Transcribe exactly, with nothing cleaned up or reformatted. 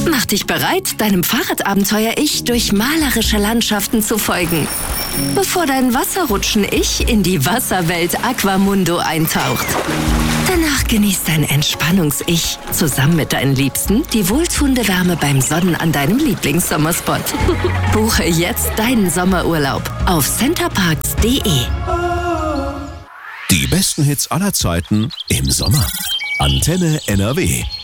Mach dich bereit, deinem Fahrradabenteuer-Ich durch malerische Landschaften zu folgen, bevor dein Wasserrutschen-Ich in die Wasserwelt Aquamundo eintaucht. Danach genießt dein Entspannungs-Ich zusammen mit deinen Liebsten die wohltuende Wärme beim Sonnen an deinem Lieblingssommerspot. Buche jetzt deinen Sommerurlaub auf centerparks punkt de. Die besten Hits aller Zeiten im Sommer. Antenne N R W.